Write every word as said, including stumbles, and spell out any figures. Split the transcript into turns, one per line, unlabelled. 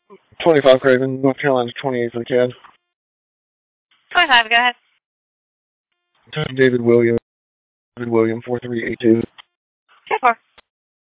twenty-five Craven, North Carolina, twenty-eight for the C A D.
twenty-five, go ahead.
David William, David William, four three eight two.